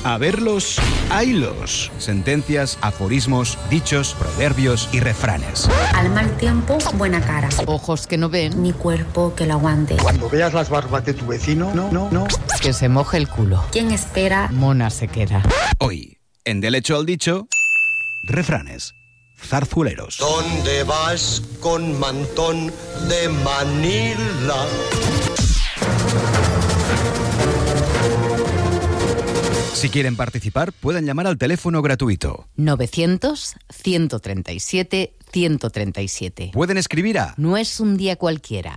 A verlos, haylos. Sentencias, aforismos, dichos, proverbios y refranes. Al mal tiempo, buena cara. Ojos que no ven, Ni cuerpo que lo aguante. Cuando veas las barbas de tu vecino, no. que se moje el culo. ¿Quién espera? Mona se queda. Hoy, en Del hecho al dicho, refranes zarzueleros. ¿Dónde vas con mantón de Manila? Si quieren participar, pueden llamar al teléfono gratuito. 900-137-137. Pueden escribir a... No es un día cualquiera,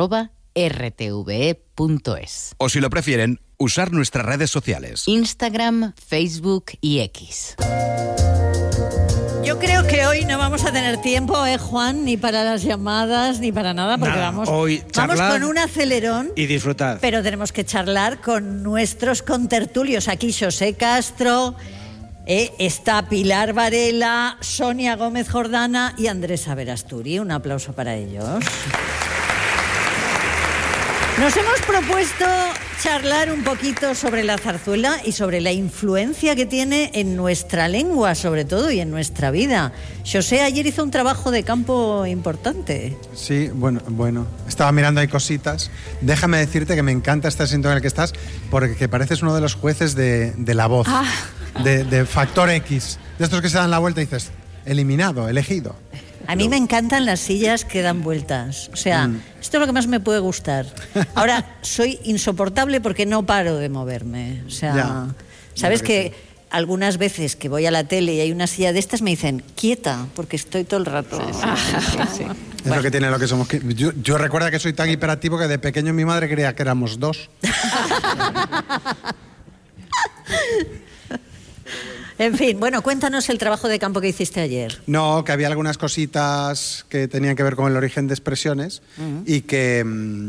@rtve.es. O si lo prefieren, usar nuestras redes sociales. Instagram, Facebook y X. Yo creo que hoy no vamos a tener tiempo, Juan, ni para las llamadas, ni para nada, porque vamos con un acelerón. Y disfrutar. Pero tenemos que charlar con nuestros contertulios. Aquí José Castro, está Pilar Varela, Sonia Gómez Jordana y Andrés Averasturi. Un aplauso para ellos. Nos hemos propuesto charlar un poquito sobre la zarzuela y sobre la influencia que tiene en nuestra lengua, sobre todo, y en nuestra vida. José ayer hizo un trabajo de campo importante. Sí, bueno. Estaba mirando ahí cositas. Déjame decirte que me encanta este asiento en el que estás, porque pareces uno de los jueces de La Voz, de Factor X. De estos que se dan la vuelta y dices, eliminado, elegido. A mí me encantan las sillas que dan vueltas. O sea, esto es lo que más me puede gustar. Ahora, soy insoportable porque no paro de moverme. O sea, Ya. ¿sabes que algunas veces que voy a la tele y hay una silla de estas me dicen, quieta, porque estoy todo el rato... Sí. Es lo que tiene lo que somos. Yo recuerdo que soy tan hiperactivo que de pequeño mi madre creía que éramos dos. En fin, bueno, cuéntanos el trabajo de campo que hiciste ayer. No, que había algunas cositas que tenían que ver con el origen de expresiones y que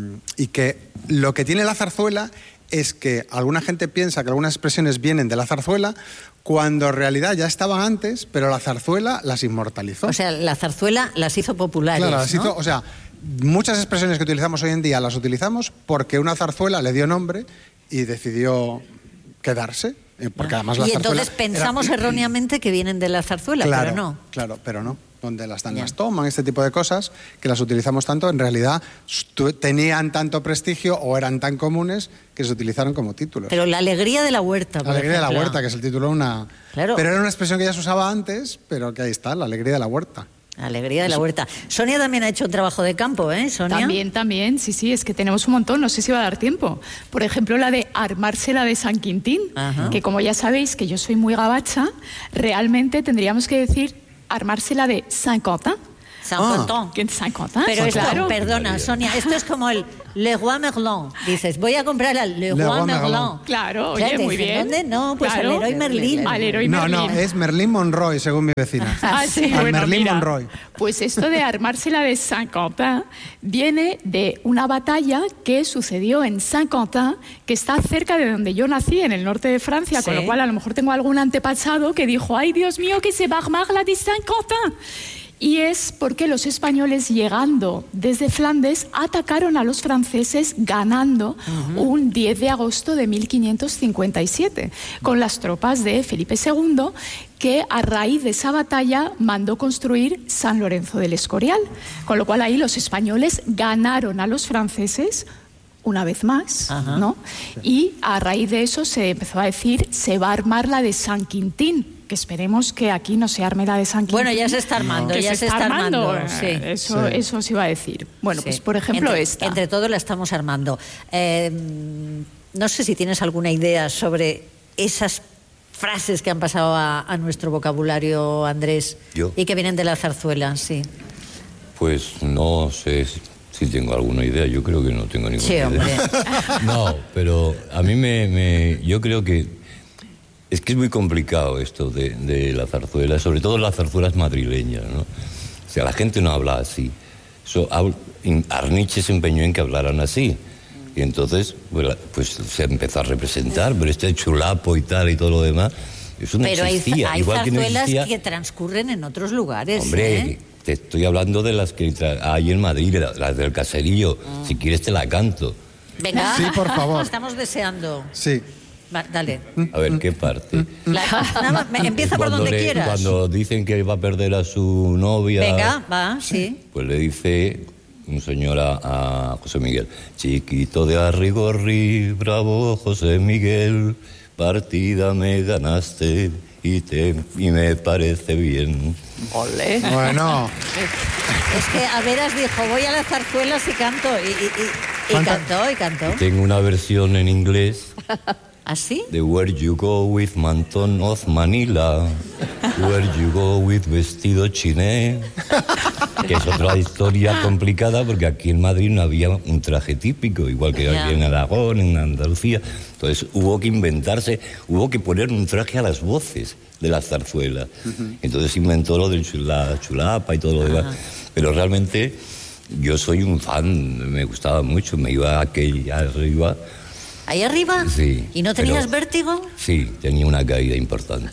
lo que tiene la zarzuela es que alguna gente piensa que algunas expresiones vienen de la zarzuela cuando en realidad ya estaban antes, pero la zarzuela las inmortalizó. O sea, la zarzuela las hizo populares, Claro, las ¿no? hizo, o sea, muchas expresiones que utilizamos hoy en día las utilizamos porque una zarzuela le dio nombre y decidió quedarse. Porque además la y zarzuela entonces pensamos erróneamente que vienen de la zarzuela, claro, pero no. Claro, pero no. Donde las Ya. las toman, este tipo de cosas, que las utilizamos tanto, en realidad tenían tanto prestigio o eran tan comunes que se utilizaron como títulos. Pero la alegría de la huerta, La por alegría de la ejemplo. huerta, que es el título de una... Claro. Pero era una expresión que ya se usaba antes, pero que ahí está, la alegría de la huerta. La alegría de la huerta. Sonia también ha hecho un trabajo de campo, ¿eh, Sonia? También, sí, es que tenemos un montón, no sé si va a dar tiempo. Por ejemplo, la de armársela de San Quintín, que como ya sabéis que yo soy muy gabacha, realmente tendríamos que decir armársela de Saint Quentin. Saint-Quentin. ¿Qué es Saint Quentin? Pero esto, claro. perdona, Sonia, esto es como el Le Roi Merlin. Dices, voy a comprar al Le Roi Merlin. Claro, Claro, oye, te muy dicen, bien. ¿dónde? No, pues Claro. al Leroy Merlin. Al Leroy No, Merlin. es Merlin Monroy, según mi vecina. Ah, sí, Al bueno, Merlin mira, Monroy. pues esto de armársela de Saint-Quentin viene de una batalla que sucedió en Saint-Quentin, que está cerca de donde yo nací, en el norte de Francia, con Sí. lo cual a lo mejor tengo algún antepasado que dijo, ay, Dios mío, que se va a armar la de Saint-Quentin. Y es porque los españoles, llegando desde Flandes, atacaron a los franceses ganando un 10 de agosto de 1557 con las tropas de Felipe II, que a raíz de esa batalla mandó construir San Lorenzo del Escorial. Con lo cual ahí los españoles ganaron a los franceses una vez más, ¿no? Y a raíz de eso se empezó a decir, se va a armar la de San Quintín, que esperemos que aquí no se arme la de San Quintín. Bueno, ya se está armando, Que ya se está armando. Sí. Eso se iba a decir. Bueno, Sí. pues por ejemplo esta. Entre todos la estamos armando. No sé si tienes alguna idea sobre esas frases que han pasado a nuestro vocabulario, Andrés, ¿Yo? y que vienen de la zarzuela, sí. Pues no sé si tengo alguna idea, yo creo que no tengo ninguna Sí, idea. hombre. No, pero a mí yo creo que es muy complicado esto de la zarzuela, sobre todo las zarzuelas madrileñas, ¿no? O sea, la gente no habla así. Arniche se empeñó en que hablaran así. Y entonces, pues se empezó a representar, pero este chulapo y tal y todo lo demás, eso no Pero existía. hay Igual que no zarzuelas existía, que transcurren en otros lugares. hombre, te estoy hablando de las que hay en Madrid, las del Caserillo. Si quieres te la canto. Venga, Sí, por favor. estamos deseando. Sí. Dale. A ver, ¿qué parte? Nada más, empieza por donde quieras. Cuando dicen que va a perder a su novia... Venga, va, sí. Pues le dice un señor a José Miguel: chiquito de Arrigorri, bravo José Miguel, partida me ganaste y me parece bien. Ole. Bueno. Es que a veras dijo, voy a las zarzuelas y canto. Y cantó. Tengo una versión en inglés. ¿Así? De Where You Go With Manton of Manila, Where You Go With Vestido Chiné, que es otra historia complicada porque aquí en Madrid no había un traje típico, igual que aquí en Aragón, en Andalucía. Entonces hubo que inventarse, hubo que poner un traje a las voces de la zarzuela. Entonces inventó lo de la chulapa y todo lo demás. Pero realmente yo soy un fan, me gustaba mucho, me iba aquí arriba. ¿Ahí arriba? Sí. ¿Y no tenías vértigo? Sí, tenía una caída importante.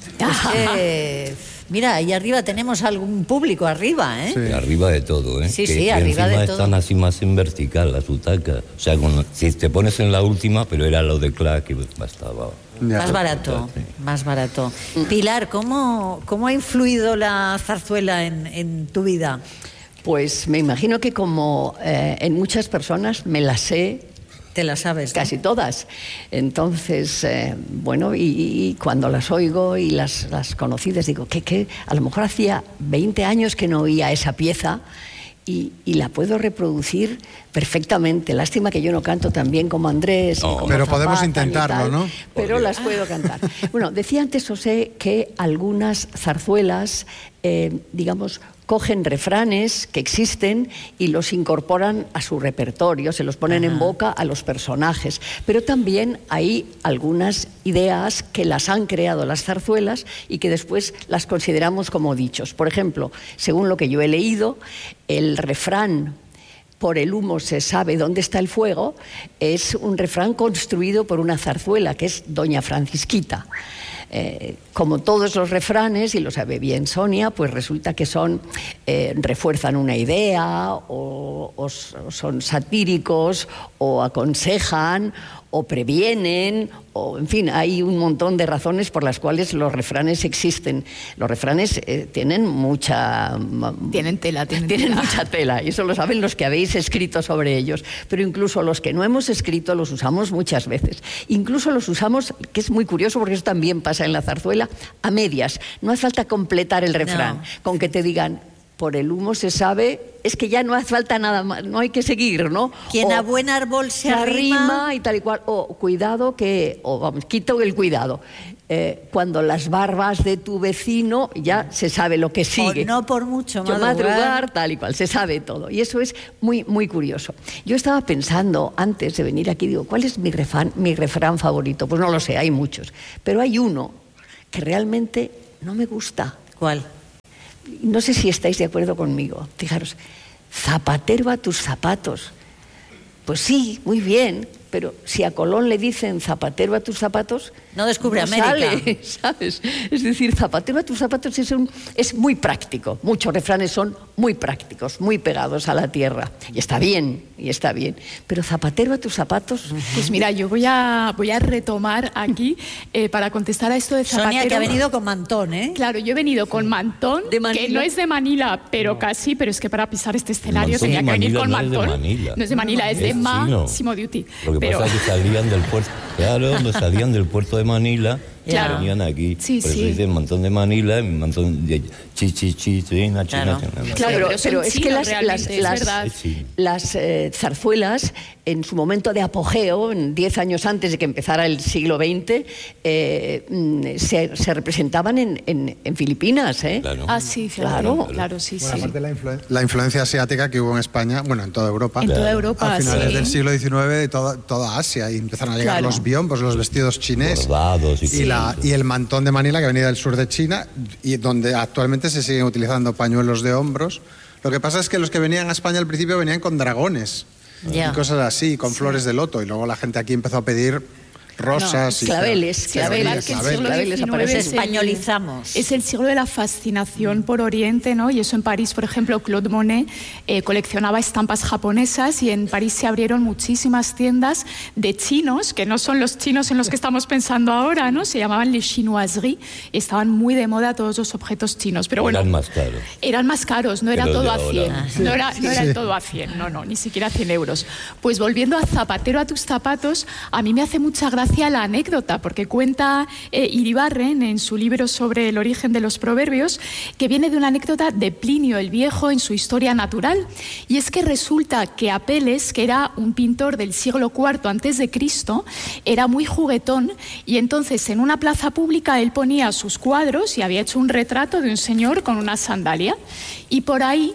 Mira, ahí arriba tenemos algún público arriba, ¿eh? Sí. Arriba de todo, ¿eh? Sí, arriba de todo. Están así más en vertical, las butacas. O sea, si te pones en la última, pero era lo de Clark que estaba... Más barato, más barato. Pilar, ¿cómo ha influido la zarzuela en tu vida? Pues me imagino que como en muchas personas me la sé. Te las sabes, ¿no? Casi todas. Entonces, bueno, y cuando las oigo y las conocí, les digo que a lo mejor hacía 20 años que no oía esa pieza y la puedo reproducir perfectamente. Lástima que yo no canto tan bien como Andrés. No, como pero Zapata, podemos intentarlo, ¿no? Pero las puedo cantar. Bueno, decía antes José que algunas zarzuelas, digamos, cogen refranes que existen y los incorporan a su repertorio, se los ponen en boca a los personajes. Pero también hay algunas ideas que las han creado las zarzuelas y que después las consideramos como dichos. Por ejemplo, según lo que yo he leído, el refrán "por el humo se sabe dónde está el fuego" es un refrán construido por una zarzuela, que es Doña Francisquita. Como todos los refranes, y lo sabe bien Sonia, pues resulta que refuerzan una idea, o son satíricos, o aconsejan, o previenen, o en fin, hay un montón de razones por las cuales los refranes existen. Los refranes tienen mucha... Tienen tela. Tienen mucha tela, y eso lo saben los que habéis escrito sobre ellos. Pero incluso los que no hemos escrito los usamos muchas veces. Incluso los usamos, que es muy curioso porque eso también pasa en la zarzuela, a medias. No hace falta completar el refrán. Con que te digan "por el humo se sabe", es que ya no hace falta nada más, no hay que seguir, ¿no? Quien a buen árbol se arrima y tal y cual. O cuidado que, o vamos, quito el cuidado. Cuando las barbas de tu vecino, ya se sabe lo que sigue. O no por mucho madrugar, tal y cual, se sabe todo. Y eso es muy, muy curioso. Yo estaba pensando, antes de venir aquí, digo, ¿cuál es mi refrán favorito? Pues no lo sé, hay muchos. Pero hay uno que realmente no me gusta. ¿Cuál? No sé si estáis de acuerdo conmigo. Fijaros, zapatero a tus zapatos. Pues sí, muy bien, pero si a Colón le dicen zapatero a tus zapatos, no descubre América. Sale, ¿sabes? Es decir, zapatero a tus zapatos es muy práctico. Muchos refranes son muy prácticos, muy pegados a la tierra. Y está bien. Pero zapatero a tus zapatos... Pues mira, yo voy a retomar aquí para contestar a esto de zapatero. Sonia, que ha venido con mantón, ¿eh? Claro, yo he venido con mantón, que no es de Manila, pero casi, pero es que para pisar este escenario tenía que venir con mantón. No es de Manila, es de Massimo Dutti. Lo que pasa es que salían del puerto, claro, salían del puerto de Manila, claro, venían aquí. Sí, por eso dicen mantón de Manila, mantón de china. Claro, pero es que las zarzuelas, en su momento de apogeo, 10 años antes de que empezara el siglo XX, se representaban en Filipinas, ¿eh? Claro. Ah, sí, claro, sí. Bueno, aparte la influencia asiática que hubo en España, bueno, en toda Europa. En toda Europa, a finales del siglo XIX, de toda Asia, y empezaron a llegar los biombos, los vestidos chinés. Bordados y el mantón de Manila, que venía del sur de China, y donde actualmente se siguen utilizando pañuelos de hombros. Lo que pasa es que los que venían a España al principio venían con dragones y cosas así, con flores de loto, y luego la gente aquí empezó a pedir rosas y claveles. Los españolizamos. Es el siglo de la fascinación por Oriente, ¿no? Y eso en París, por ejemplo, Claude Monet coleccionaba estampas japonesas y en París se abrieron muchísimas tiendas de chinos, que no son los chinos en los que estamos pensando ahora, ¿no? Se llamaban les chinoiseries, estaban muy de moda todos los objetos chinos, pero bueno. Eran más caros. Eran más caros, no era Pero todo a de 100. ahora. No era el todo a 100, no, ni siquiera 100 euros. Pues volviendo a Zapatero a tus zapatos, a mí me hace mucha gracia la anécdota, porque cuenta Iribarren en su libro sobre el origen de los proverbios, que viene de una anécdota de Plinio el Viejo en su Historia Natural. Y es que resulta que Apeles, que era un pintor del siglo IV antes de Cristo, era muy juguetón y entonces en una plaza pública él ponía sus cuadros y había hecho un retrato de un señor con una sandalia. Y por ahí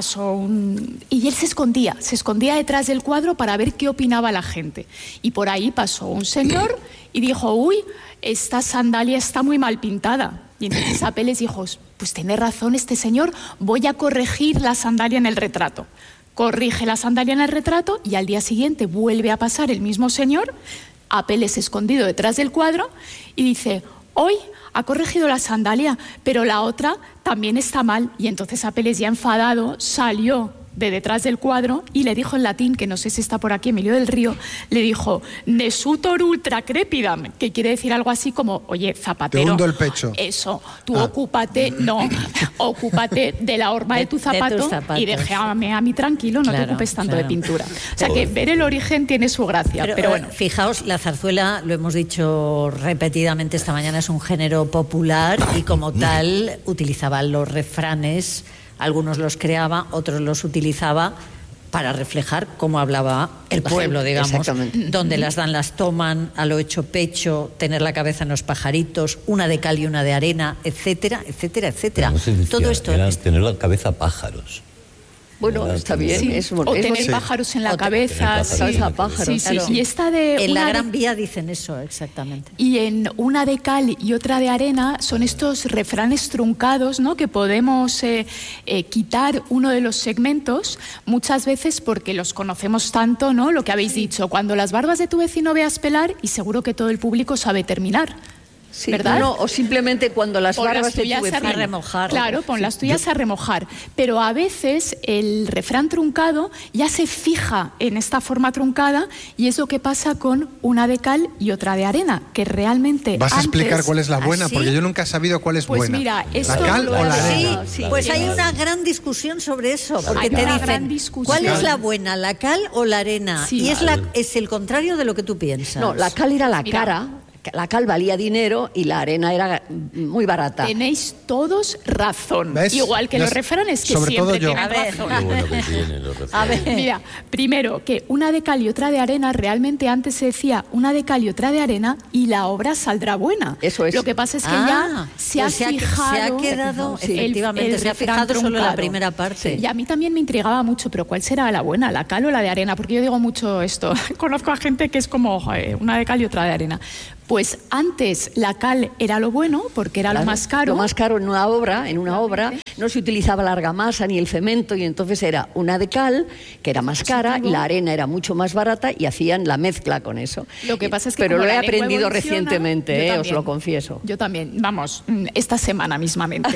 y él se escondía detrás del cuadro para ver qué opinaba la gente. Y por ahí pasó un señor y dijo, uy, esta sandalia está muy mal pintada. Y entonces Apeles dijo, pues tiene razón este señor, voy a corregir la sandalia en el retrato. Corrige la sandalia en el retrato y al día siguiente vuelve a pasar el mismo señor, Apeles escondido detrás del cuadro, y dice, hoy ha corregido la sandalia, pero la otra también está mal. Y entonces Apeles, ya enfadado, salió de detrás del cuadro y le dijo en latín, que no sé si está por aquí, Emilio del Río, le dijo, nesutor ultra crepidam, que quiere decir algo así como, oye, Zapatero, te hundo el pecho. Eso, tú ocúpate de la horma de tu zapato y déjame a mí tranquilo, no te ocupes tanto de pintura. O sea que ver el origen tiene su gracia, pero bueno. Fijaos, la zarzuela, lo hemos dicho repetidamente esta mañana, es un género popular y como tal utilizaba los refranes. Algunos los creaba, otros los utilizaba para reflejar cómo hablaba el pueblo, digamos. Donde las dan, las toman, a lo hecho pecho, tener la cabeza en los pajaritos, una de cal y una de arena, etcétera, etcétera, etcétera. No se decía, todo esto era tener la cabeza pájaros. Bueno, está bien. Sí. O tener pájaros en la cabeza. Pájaros. Sí. Y esta de en la Gran Vía dicen eso, exactamente. Y en una de cal y otra de arena son estos refranes truncados, ¿no? Que podemos quitar uno de los segmentos, muchas veces porque los conocemos tanto, ¿no? Lo que habéis dicho, cuando las barbas de tu vecino veas pelar, y seguro que todo el público sabe terminar. Sí, ¿verdad? No, o simplemente cuando las barbas de tu vecino a remojar. Claro, pon las tuyas a remojar. Pero a veces el refrán truncado ya se fija en esta forma truncada y es lo que pasa con una de cal y otra de arena, que realmente ¿Vas a explicar cuál es la buena? ¿Así? Porque yo nunca he sabido cuál es pues buena. Mira, ¿La cal o la arena? Sí, pues hay una gran discusión sobre eso, porque te dicen, ¿cuál es la buena, la cal o la arena? Sí. Y es el contrario de lo que tú piensas. No, la cal era la cara. La cal valía dinero y la arena era muy barata. Tenéis todos razón. ¿Ves? Igual que los refranes, que sobre siempre todo yo. tienen razón. Qué bueno que tienen los refranes. A ver. Mira, primero, que una de cal y otra de arena, realmente antes se decía una de cal y otra de arena y la obra saldrá buena. Eso es. Lo que pasa es que ya se ha fijado... Se ha quedado, efectivamente, se ha fijado solo la primera parte. Sí. Y a mí también me intrigaba mucho, pero ¿cuál será la buena, la cal o la de arena? Porque yo digo mucho esto. Conozco a gente que es como una de cal y otra de arena. Pues antes la cal era lo bueno, porque era lo más caro. Lo más caro en una obra no se utilizaba la argamasa ni el cemento, y entonces era una de cal, que era más cara, y la arena era mucho más barata, y hacían la mezcla con eso. Lo que pasa es que pero como lo he la lengua aprendido evoluciona, recientemente, os lo confieso. Yo también, vamos, esta semana mismamente.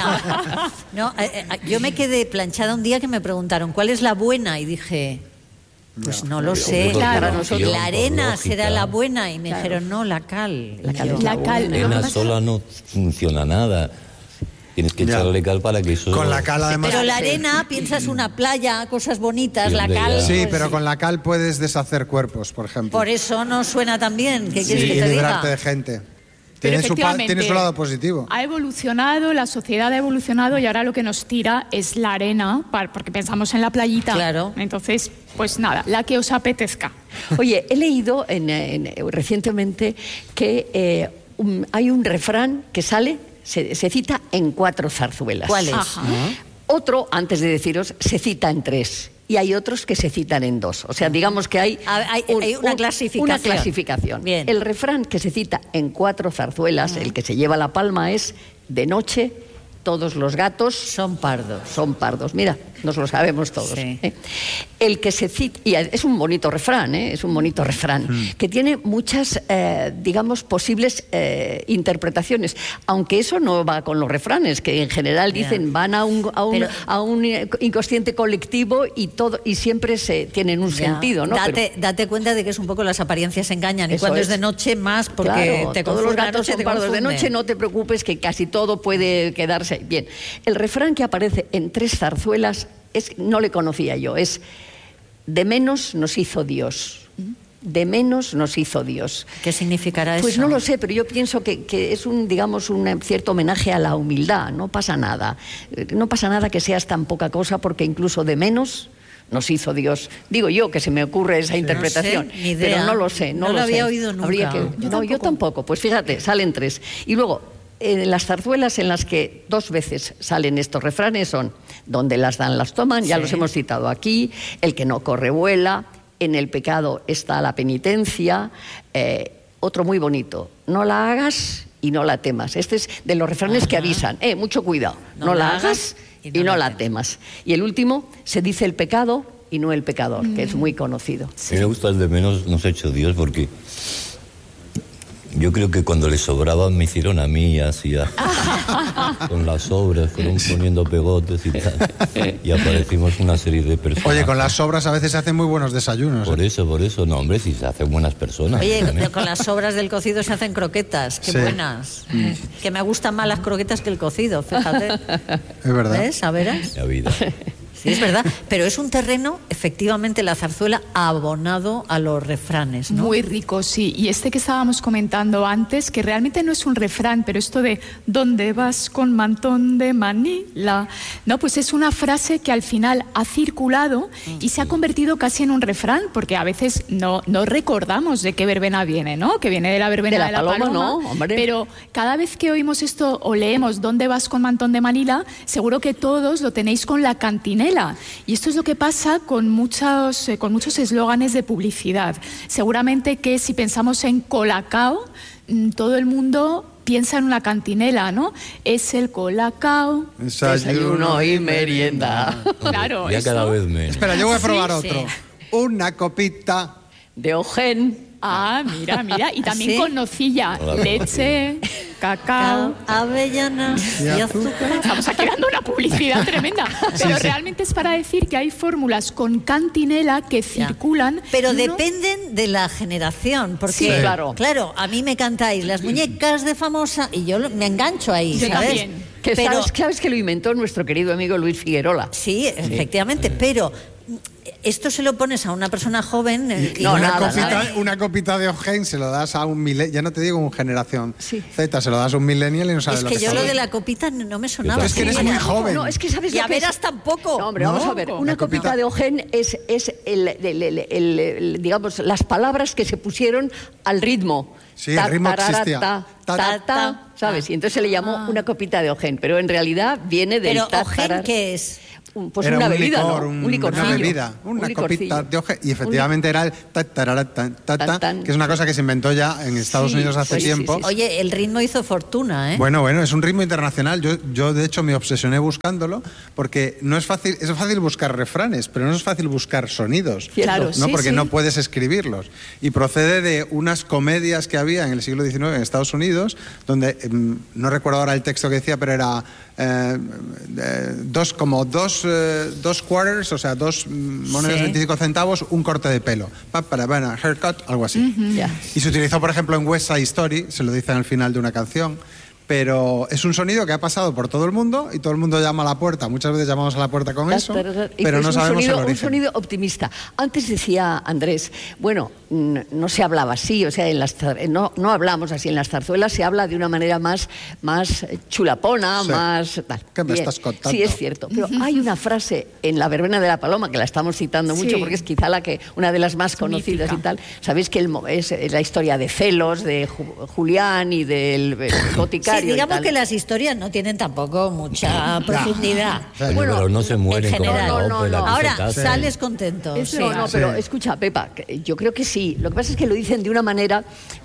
No, yo me quedé planchada un día que me preguntaron ¿cuál es la buena? Y dije... Pues no lo sé. Claro, la arena será la buena y me dijeron no, la cal. La cal es la cal. La arena sola no funciona nada. Tienes que echarle cal para que eso... Con la cal además... Pero la arena, piensas una playa, cosas bonitas, Sí, la cal... Sí, pues, pero con la cal puedes deshacer cuerpos, por ejemplo. Por eso no suena tan bien. ¿Qué quieres Sí, que y te librarte diga? de gente. Pero Tiene su lado positivo. Ha evolucionado, la sociedad ha evolucionado y ahora lo que nos tira es la arena, porque pensamos en la playita. Claro. Entonces, pues nada, la que os apetezca. Oye, he leído recientemente que hay un refrán que se cita en 4 zarzuelas. ¿Cuál es? Ajá. Otro, antes de deciros, se cita en 3. Y hay otros que se citan en 2. O sea, digamos que hay una clasificación. Una clasificación. Bien. El refrán que se cita en 4 zarzuelas, el que se lleva la palma, es: de noche todos los gatos son pardos. Son pardos. Mira, nos lo sabemos todos. Sí. El que se cita, y es un bonito refrán, es un bonito refrán, que tiene muchas, digamos, posibles interpretaciones, aunque eso no va con los refranes, que en general dicen van a un inconsciente colectivo y todo y siempre tienen un sentido, ¿no? Date cuenta de que es un poco las apariencias engañan, y cuando es de noche más, porque claro, todos los gatos son pardos de noche, no te preocupes que casi todo puede quedarse bien. El refrán que aparece en 3 zarzuelas no le conocía yo, es: de menos nos hizo Dios. De menos nos hizo Dios. ¿Qué significará eso? Pues no lo sé, pero yo pienso que es un cierto homenaje a la humildad. No pasa nada. No pasa nada que seas tan poca cosa, porque incluso de menos nos hizo Dios. Digo yo que se me ocurre esa interpretación, no sé, ni idea. Pero no lo sé. No lo había oído nunca. Yo tampoco. Pues fíjate, salen 3. Y luego, las zarzuelas en las que 2 veces salen estos refranes son: donde las dan las toman, ya los hemos citado aquí, el que no corre vuela, en el pecado está la penitencia, otro muy bonito: no la hagas y no la temas. Este es de los refranes que avisan, mucho cuidado, no la hagas y no la temas. Y el último: se dice el pecado y no el pecador, que es muy conocido. A mí me gusta el de menos nos ha hecho Dios, porque yo creo que cuando les sobraban me hicieron a mí, así con las obras, fueron poniendo pegotes y tal, y aparecimos una serie de personas. Oye, con las sobras a veces se hacen muy buenos desayunos. Por eso, no, hombre, si se hacen buenas personas. Oye, con las sobras del cocido se hacen croquetas, qué buenas. Que me gustan más las croquetas que el cocido, fíjate. Es verdad. ¿Ves? A veras. La vida. Sí, es verdad, pero es un terreno, efectivamente, la zarzuela abonado a los refranes, ¿no? Muy rico, sí. Y que estábamos comentando antes, que realmente no es un refrán, pero esto de ¿dónde vas con mantón de Manila? No, pues es una frase que al final ha circulado y se ha convertido casi en un refrán, porque a veces no recordamos de qué verbena viene, ¿no? Que viene de la verbena de la paloma, ¿no? Hombre. Pero cada vez que oímos esto o leemos ¿dónde vas con mantón de Manila?, seguro que todos lo tenéis con la cantinela. Y esto es lo que pasa con muchos eslóganes de publicidad. Seguramente que si pensamos en Colacao, todo el mundo piensa en una cantinela, ¿no? Es el Colacao, desayuno y merienda. Claro, ya cada vez menos. Espera, yo voy a probar otro. Una copita de Ojén. Ah, mira. Y también ¿Sí? con nocilla, leche, cacao, avellanas y azúcar. Estamos aquí dando una publicidad tremenda. Pero realmente es para decir que hay fórmulas con cantinela que circulan. Pero dependen de la generación, porque Sí, claro, a mí me cantáis las muñecas de famosa y yo me engancho ahí, Yo ¿sabes? también. Pero, ¿Sabes que lo inventó nuestro querido amigo Luis Figuerola? Sí, efectivamente, pero esto se lo pones a una persona joven y una copita de Ojén se lo das a un millennial, ya no te digo un generación Z, se lo das a un millennial y no sabe es lo que que yo sabe. lo de la copita no me sonaba. Es que eres muy joven. No, es que sabes Y lo a que veras es. tampoco. No, hombre, vamos a ver. Una copita de Ojén es digamos, las palabras que se pusieron al ritmo. Sí, el ritmo existía. ¿Sabes? Y entonces se le llamó una copita de Ojén, pero en realidad viene del Pero Ojén, ¿qué es? Pues era una un bebida, licor, ¿no? Un licorcillo. una bebida, una copita de Ojén. Y efectivamente era el que es una cosa que se inventó ya en Estados Unidos hace tiempo. Oye, el ritmo hizo fortuna, ¿eh? Bueno, es un ritmo internacional. Yo de hecho me obsesioné buscándolo porque no es fácil buscar refranes, pero no es fácil buscar sonidos. Claro, ¿no? Porque no puedes escribirlos. Y procede de unas comedias que había en el siglo XIX en Estados Unidos, donde no recuerdo ahora el texto que decía, pero era dos quarters, o sea, 2 monedas de 25 centavos, un corte de pelo. Haircut, algo así. Y se utilizó, por ejemplo, en West Side Story, se lo dicen al final de una canción. Pero es un sonido que ha pasado por todo el mundo y todo el mundo llama a la puerta. Muchas veces llamamos a la puerta con eso, pero no sabemos el origen. Un sonido optimista. Antes decía Andrés, bueno, no se hablaba así, o sea, no hablamos así. En las zarzuelas se habla de una manera más chulapona, más tal. ¿Qué me estás contando? Sí, es cierto. Pero hay una frase en la verbena de la paloma, que la estamos citando mucho porque es quizá una de las más conocidas y tal. Sabéis que es la historia de celos, de Julián y del boticario. comentario. digamos que las historias no tienen tampoco mucha profundidad. Bueno, pero no se mueren en como general. la ópera, que se Ahora casan. sales contento. Eso sí. no, pero escucha, Pepa, yo creo que sí. Lo que pasa es que lo dicen de una manera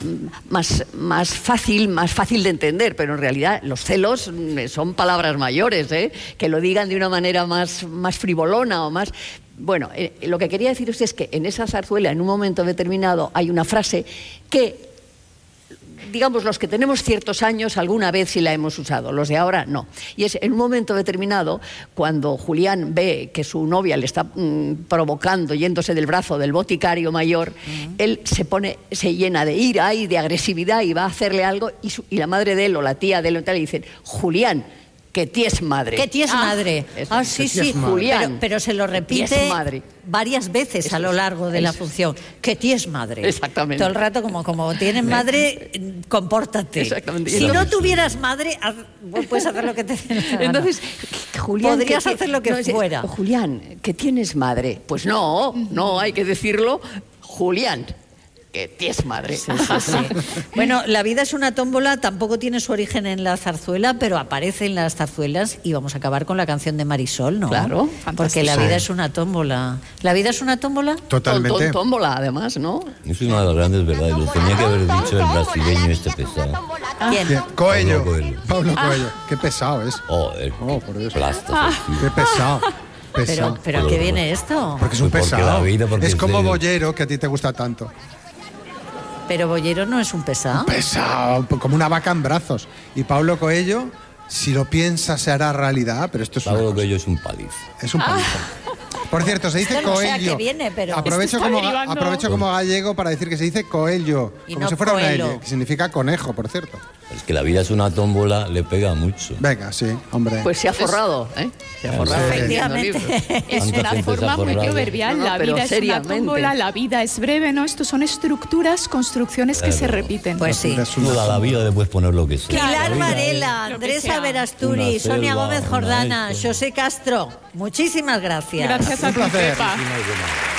más fácil de entender, pero en realidad los celos son palabras mayores, ¿eh? Que lo digan de una manera más frivolona o más... Bueno, lo que quería deciros es que en esa zarzuela, en un momento determinado, hay una frase que, digamos, los que tenemos ciertos años alguna vez sí la hemos usado, los de ahora no. Y es en un momento determinado, cuando Julián ve que su novia le está provocando, yéndose del brazo del boticario mayor, él se llena de ira y de agresividad y va a hacerle algo y la madre de él o la tía de él le dicen, Julián, que ties madre. Que ties madre. Eso, Sí, Julián. Pero se lo repite varias veces a lo largo de la función. Que ties madre. Exactamente. Todo el rato como tienes madre, compórtate. Exactamente. Si no tuvieras madre, puedes hacer lo que te dé la gana. Entonces, Julián... Podrías hacer lo que fuera. Julián, que tienes madre. Pues no, hay que decirlo, Julián. Que tienes madre. Sí. Bueno, La vida es una tómbola tampoco tiene su origen en la zarzuela, pero aparece en las zarzuelas y vamos a acabar con la canción de Marisol, ¿no? Claro. Porque la vida es una tómbola. ¿La vida es una tómbola? Totalmente. Tómbola, además, ¿no? Es una de las grandes verdades. Lo tenía que haber dicho el brasileño este pesado. ¿Quién? Coelho. Pablo Coelho. Pablo Coelho. Qué pesado es. Por Dios. Qué Qué pesado. ¿Pero a qué viene esto? Porque es un Pues porque pesado. la vida, porque es como es de- Bollero, que a ti te gusta tanto. Pero Bollero no es un pesado. Pesado, como una vaca en brazos. Y Pablo Coelho, si lo piensa, se hará realidad, pero esto es una Pablo cosa. Coelho es un palizo. Es un palizo. Por cierto, se dice Esto no sé a Coelho. qué viene, pero... Aprovecho Esto está como, derivando. aprovecho como gallego para decir que se dice Coelho, Y como no si fuera una Coelho. L, que significa conejo, por cierto. Es que la vida es una tómbola, le pega mucho. Venga, sí, hombre. Pues se ha forrado, ¿eh? Se ha forrado. Efectivamente. Es Tanta una gente se ha forma muy forrado. proverbial. No, La pero vida es seriamente. una tómbola, la vida es breve, ¿no? Estos son estructuras, construcciones que se repiten. Pues sí. Es una- Toda la vida le puedes poner lo que sea. Pilar La vida Varela, Lo que Andrés sea. Averasturi, Una Sonia selva, Gómez una Jordana, esto. José Castro. Muchísimas gracias. Gracias a Un ti, placer. Pepa. es-